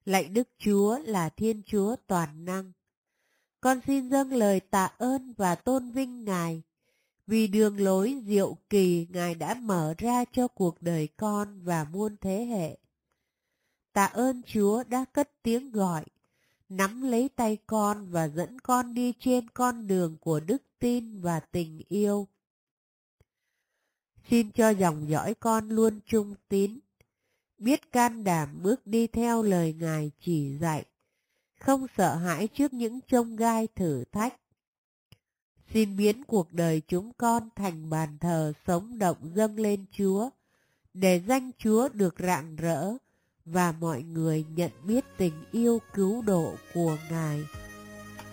Lạy Đức Chúa là Thiên Chúa toàn năng, con xin dâng lời tạ ơn và tôn vinh Ngài vì đường lối diệu kỳ Ngài đã mở ra cho cuộc đời con và muôn thế hệ. Tạ ơn Chúa đã cất tiếng gọi, nắm lấy tay con và dẫn con đi trên con đường của đức tin và tình yêu. Xin cho dòng dõi con luôn trung tín, biết can đảm bước đi theo lời Ngài chỉ dạy, không sợ hãi trước những chông gai thử thách. Xin biến cuộc đời chúng con thành bàn thờ sống động dâng lên Chúa, để danh Chúa được rạng rỡ và mọi người nhận biết tình yêu cứu độ của Ngài.